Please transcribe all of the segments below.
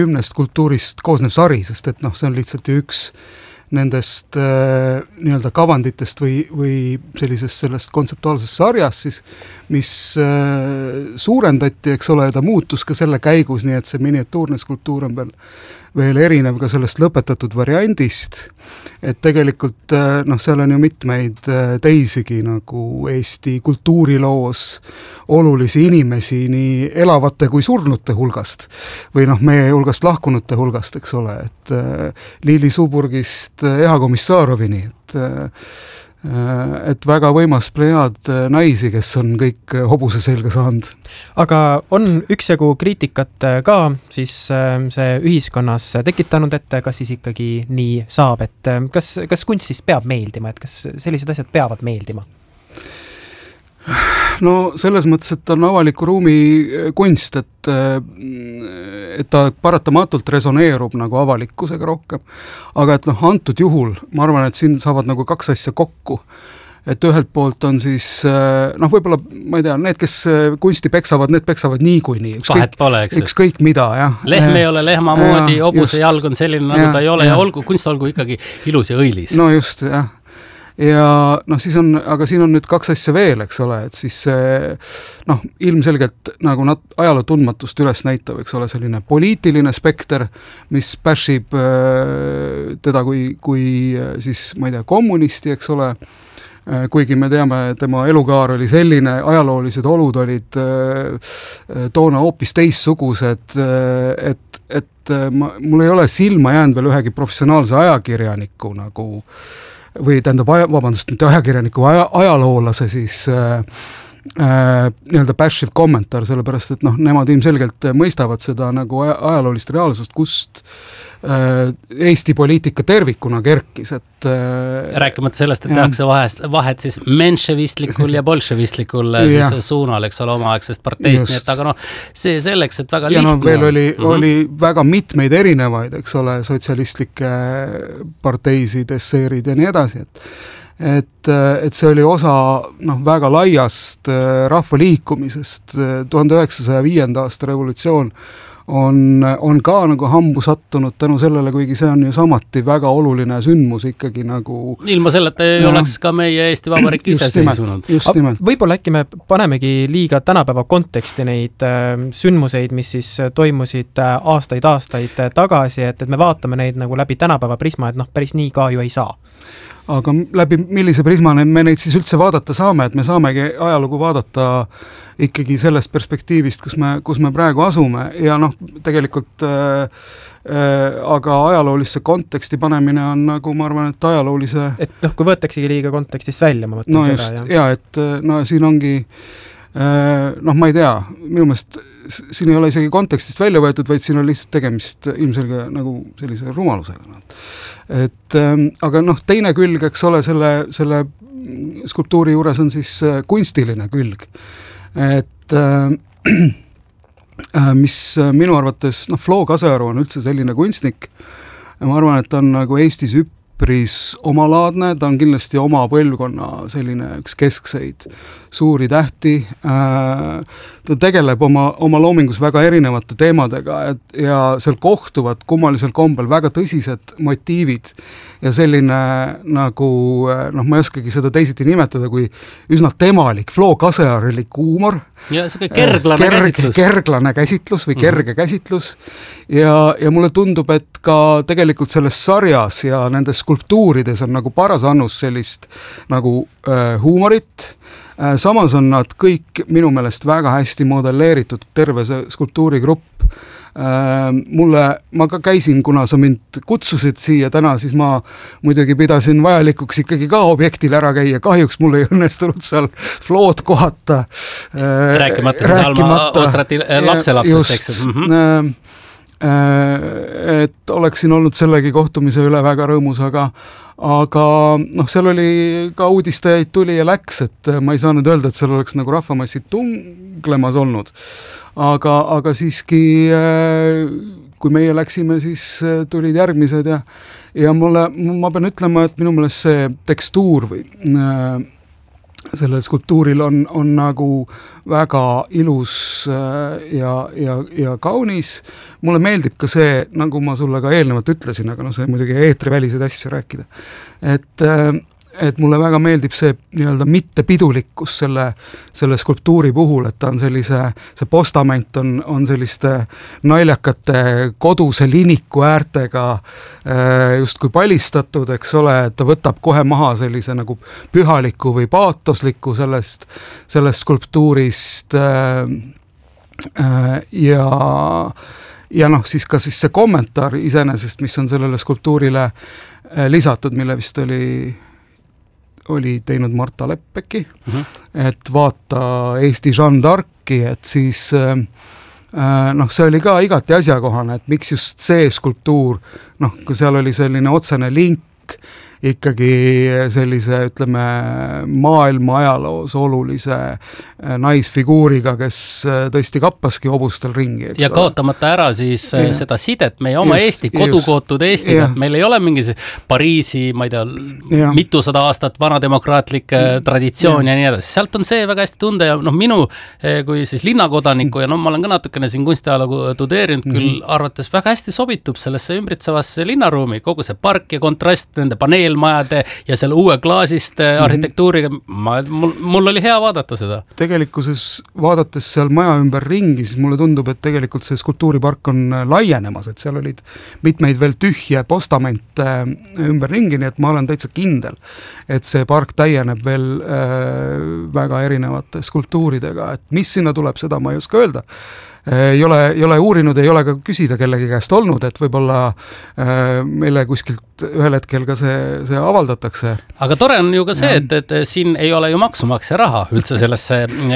10 kultuurist koosnev sari, sest et see on lihtsalt ju üks nendest nii-öelda kavanditest või sellisest sellest kontseptuaalsest sarjast siis, mis suurendati, eks ole, ta muutus ka selle käigus, nii et see miniatuurne skulptuur on veel erinev ka sellest lõpetatud variandist, et tegelikult seal on ju mitmeid teisigi nagu Eesti kultuuriloos olulisi inimesi nii elavate kui surnute hulgast või meie hulgast lahkunute hulgast, eks ole, et Liili Suburgist Eha Komissarovini, et väga võimas plejaad naisi, kes on kõik hobuse selga saanud. Aga on üksjagu kriitikat ka siis see ühiskonnas tekitanud, et kas siis ikkagi nii saab, et kas kunst siis peab meeldima, et kas sellised asjad peavad meeldima? No selles mõttes, et on avaliku ruumi kunst, et ta paratamatult resoneerub nagu avalikkusega rohkem, aga et antud juhul, ma arvan, et siin saavad nagu kaks asja kokku, et ühelt poolt on siis võib-olla, ma ei tea, need, kes kunsti peksavad, need peksavad niikuinii, ükskõik mida, jah. Lehm ei ole lehma moodi, hobuse jalg on selline, nagu ta ei ole ja kunst olgu ikkagi ilus ja õilis. No just, jah. Ja aga siin on nüüd kaks asja veel, eks ole, et siis ilmselgelt nagu ajaloo tundmatust üles näitab, eks ole, selline poliitiline spekter, mis päšib teda kui siis, ma ei tea, kommunisti, eks ole, kuigi me teame, tema elukaar oli selline, ajaloolised olud olid toona hoopis teissugused, et mul ei ole silma jäänud veel ühegi professionaalse ajakirjaniku nagu või tähendab, mitte ajakirjaniku, ajaloolase siis nii-öelda päšiv kommentaar, sellepärast, et nemad ilmselgelt mõistavad seda nagu ajaloolist reaalsust, kust Eesti poliitika tervikuna kerkis, et rääkimata sellest, et tehakse vahet siis menševistlikul ja bolševistlikul siis suunal, eks ole, omaaegsest parteist, nii et aga see selleks, et väga lihtne. Ja veel oli väga mitmeid erinevaid, eks ole, sotsialistlikke parteisid, esseerid ja nii edasi, et see oli osa väga laiast rahvaliikumisest. 1905. aasta revolutsioon on ka nagu hambu sattunud tänu sellele, kuigi see on ju samati väga oluline sündmus ikkagi nagu ilma selleta ei oleks ka meie Eesti Vabariik ise seisunud. Võib-olla äkki me panemegi liiga tänapäeva konteksti neid sündmuseid, mis siis toimusid aastaid tagasi, et me vaatame neid nagu läbi tänapäeva prisma, et päris nii ka ju ei saa. Aga läbi millise prisma me neid siis üldse vaadata saame, et me saamegi ajalugu vaadata ikkagi sellest perspektiivist, kus me praegu asume ja tegelikult aga ajaloolisse konteksti panemine on nagu, ma arvan, et ajaloolise et kui võetaksegi liiga kontekstist välja, ma mõtlen seda. Just, ja et siin ongi ma ei tea, minu meelest siin ei ole isegi kontekstist välja võetud, vaid siin on lihtsalt tegemist ilmselge nagu sellise rumalusega. Et aga teine külg, eks ole, selle skulptuuri juures on siis kunstiline külg. Et mis minu arvates, Flo Kasearu on üldse selline kunstnik ja ma arvan, et ta on nagu Eestis üpris omalaadne, ta on kindlasti oma põlvkonna selline üks keskseid suuri tähti, ta tegeleb oma loomingus väga erinevate teemadega ja seal kohtuvad kummalisel kombel väga tõsised motiivid ja selline nagu, ma ei oskagi seda teisiti nimetada kui üsna temalik, Flo Kasearilik huumor. Ja see kerglane käsitlus või kerge käsitlus ja mulle tundub, et ka tegelikult selles sarjas ja nendes skulptuurides on nagu paras annus sellist nagu huumorit. Samas on nad kõik minu meelest väga hästi modelleeritud, terve see skulptuurigrupp. Ma ka käisin, kuna sa mind kutsusid siia täna, siis ma muidugi pidasin vajalikuks ikkagi ka objektil ära käia. Kahjuks mul ei õnnestunud seal Flood kohata. Rääkimata siis Alma Ostrati lapselapsest, eks. Et oleksin olnud sellegi kohtumise üle väga rõõmus, aga seal oli ka uudistajaid tuli ja läks, et ma ei saa nüüd öelda, et seal oleks nagu rahvamassid tunglemas olnud. Aga siiski, kui meie läksime, siis tulid järgmised ja ma pean ütlema, et minu meelest see tekstuur või sellel skulptuuril on nagu väga ilus ja kaunis. Mulle meeldib ka see, nagu ma sulle ka eelnevalt ütlesin, aga see muidugi eetriväliseid asju rääkida, et mulle väga meeldib see nii-öelda mittepidulikkus selle skulptuuri puhul, et ta on see postament on selliste naljakate koduse liniku äärtega justkui palistatud, eks ole, et ta võtab kohe maha sellise nagu pühaliku või paatosliku sellest skulptuurist ja siis ka siis see kommentaar iseenesest, mis on sellele skulptuurile lisatud, mille vist oli teinud Marta Leppeki, et vaata Eesti Jeanne d'Arci, et siis see oli ka igati asjakohane, et miks just see skulptuur, kui seal oli selline otsene link ikkagi sellise, ütleme, maailma ajaloos olulise naisfiguuriga, kes tõesti kappaski hobustel ringi. Ja kaotamata ära siis seda sidet meie oma Eesti, kodukootud Eestiga, et meil ei ole mingi Pariisi, ma ei tea, mitusada aastat vanademokraatlik traditsioon ja nii edasi. Sealt on see väga hästi tunde ja minu kui siis linnakodaniku ja ma olen ka natukene siin kunstiajalugu tudeerinud, küll arvates väga hästi sobitub sellesse ümbritsevasse linnaruumi, kogu see park ja kontrast nende paneelmajade ja selle uue klaasist arhitektuuriga, mul oli hea vaadata seda. Tegelikkuses vaadates seal maja ümber ringi, siis mulle tundub, et tegelikult see skulptuuripark on laienemas, et seal olid mitmeid veel tühje postamente ümber ringi, nii et ma olen täitsa kindel, et see park täieneb veel väga erinevate skulptuuridega, et mis sinna tuleb, seda ma ei oska öelda. Ei ole uurinud, ei ole ka küsida kellegi käest olnud, et võib-olla meile kuskilt ühel hetkel ka see avaldatakse. Aga tore on ju ka see, et siin ei ole ju maksumaksja raha üldse sellesse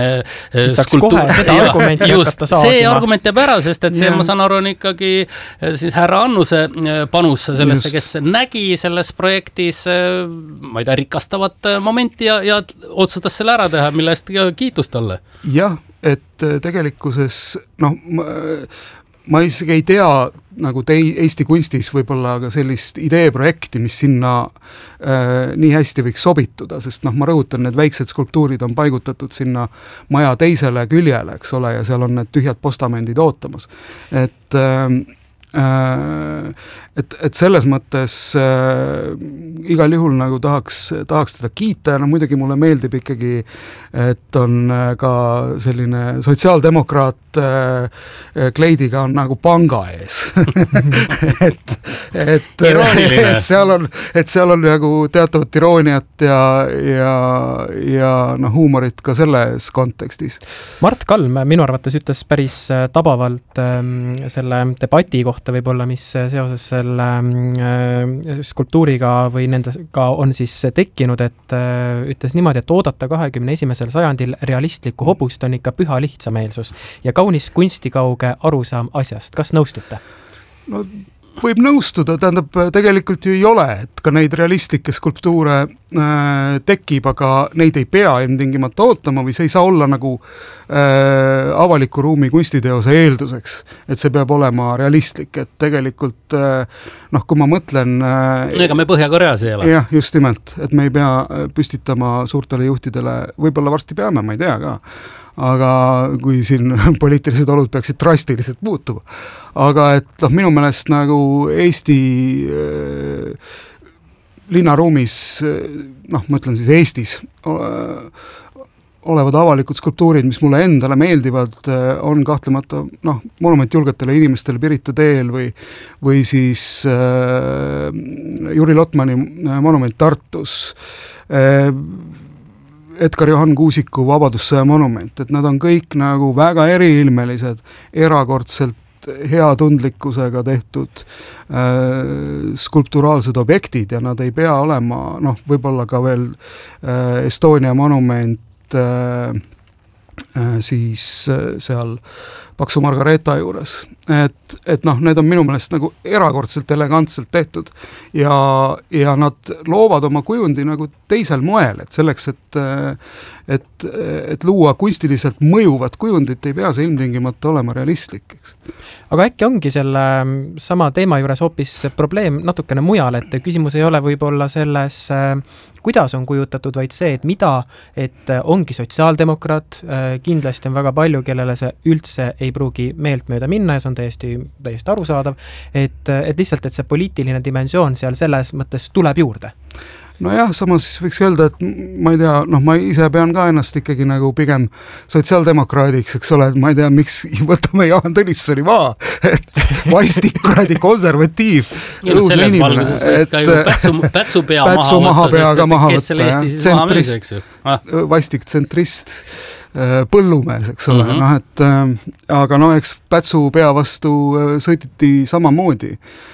see argument jääb ära, sest et see, ma saan aru, on ikkagi siis härra Annuse panus sellesse, kes nägi selles projektis, ma ei tea, rikastavat momenti ja otsustas selle ära teha, mille eest kiitust talle. Jah, et tegelikkuses, ma isegi ei tea nagu Eesti kunstis võib-olla ka sellist ideeprojekti, mis sinna nii hästi võiks sobituda, sest ma rõhutan, need väiksed skulptuurid on paigutatud sinna maja teisele küljele, eks ole, ja seal on need tühjad postamendid ootamas. Et selles mõttes igal juhul nagu tahaks teda kiita ja muidugi mulle meeldib ikkagi, et on ka selline sotsiaaldemokraat kleidiga on nagu panga ees. et seal on nagu teatavat irooniat ja huumorit ka selles kontekstis. Mart Kalm minu arvates ütles päris tabavalt selle debati kohta võib-olla, mis seoses selle skulptuuriga või nendega on siis tekkinud, et ütles niimoodi, et oodata 21. sajandil realistlikku hobust on ikka püha lihtsameelsus ja kaunis kunstikauge arusaam asjast. Kas nõustute? No võib nõustuda, tähendab, tegelikult ju ei ole, et ka neid realistlikke skulptuure tekib, aga neid ei pea ilmtingimata ootama või see ei saa olla nagu avaliku ruumi kunstiteose eelduseks, et see peab olema realistlik, et tegelikult kui ma mõtlen ega me Põhja-Koreas ei ole. Jah, just nimelt, et me ei pea püstitama suurtele juhtidele, võib-olla varsti peame, ma ei tea ka, aga kui siin poliitilised olud peaksid drastiliselt muutuma. Aga et minu meelest nagu Eesti linnaruumis, ma ütlen siis Eestis olevad avalikud skulptuurid, mis mulle endale meeldivad, on kahtlemata monumentjulgetele inimestele Pirita teel või siis Juri Lotmani monument Tartus, Edgar Johann Kuusiku Vabadussõja monument, et nad on kõik nagu väga eriilmelised, erakordselt hea tundlikkusega tehtud skulpturaalsed objektid ja nad ei pea olema, võib-olla ka veel Estonia monument siis seal Paksu Margareeta juures. Et noh, need on minu meelest nagu erakordselt elegantselt tehtud ja nad loovad oma kujundi nagu teisel moel, et selleks, et luua kunstiliselt mõjuvat kujundit, ei pea see ilmtingimata olema realistlik, eks. Aga äkki ongi selle sama teema juures hoopis probleem natukene mujal, et küsimus ei ole võib-olla selles, kuidas on kujutatud, vaid see, et mida, et ongi sotsiaaldemokraat, kindlasti on väga palju, kellele see üldse ei pruugi meelt mööda minna ja see on täiesti arusaadav, et lihtsalt, et see poliitiline dimensioon seal selles mõttes tuleb juurde. Nojah, samas siis võiks öelda, et ma ei tea, ma ise pean ka ennast ikkagi nagu pigem sotsiaaldemokraadiks, eks ole, et ma ei tea, miks võtame Jaan Tõnissoni maa, et vastik, kuradi konservatiiv. Ja selles valguses võiks ka ju Pätsu pea maha võtta, kes selle Eesti siis maha müüs, eks ju. Vastik tsentrist, põllumees, eks ole, aga eks Pätsu pea vastu sõititi samamoodi.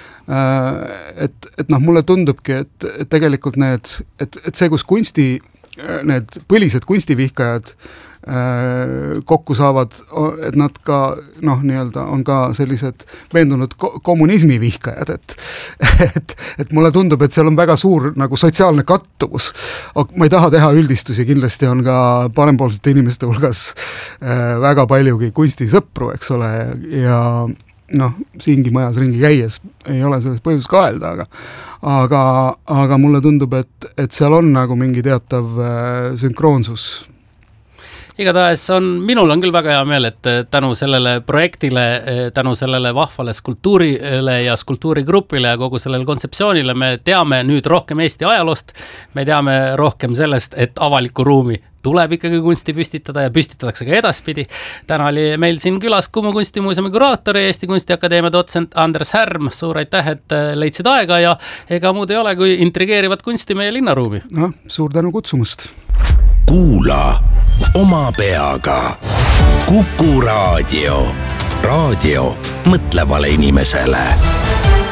Et mulle tundubki, et tegelikult et see, kus need põlised kunstivihkajad kokku saavad, et nad ka nii-öelda on ka sellised veendunud kommunismi vihkajad, et mulle tundub, et seal on väga suur nagu sotsiaalne kattuvus. Ma ei taha teha üldistusi, kindlasti on ka parempoolsete inimeste hulgas väga paljugi kunstisõpru, eks ole, ja siingi majas ringi käies ei ole selles põhjus kaelda, aga mulle tundub, et seal on nagu mingi teatav sünkroonsus. Igatahes minul on küll väga hea meel, et tänu sellele projektile, tänu sellele vahvale skulptuurile ja skulptuurigrupile ja kogu sellele kontseptsioonile me teame nüüd rohkem Eesti ajaloost, me teame rohkem sellest, et avaliku ruumi tuleb ikkagi kunsti püstitada ja püstitatakse ka edaspidi. Täna oli meil siin külas Kumu kunstimuuseumi kuraator ja Eesti Kunstiakadeemia dotsent Anders Härm. Suur aitäh, et leidsid aega ja ega muud ei ole kui intrigeerivat kunsti meie linnaruumi. Suur tänu kutsumast. Kuula oma peaga. Kuku Raadio. Raadio mõtlevale inimesele.